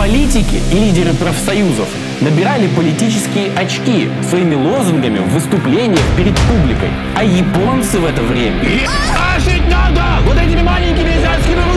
Политики и лидеры профсоюзов набирали политические очки своими лозунгами в выступлениях перед публикой, а японцы в это время... Жить надо! Вот этими маленькими азиатскими